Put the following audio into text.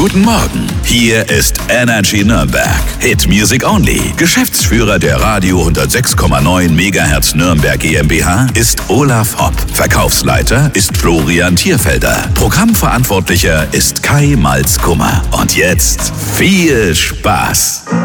Guten Morgen, hier ist Energy Nürnberg. Hit Music Only. Geschäftsführer der Radio 106,9 MHz Nürnberg GmbH ist Olaf Hopp. Verkaufsleiter ist Florian Thierfelder. Programmverantwortlicher ist Kai Malzkummer. Und jetzt viel Spaß!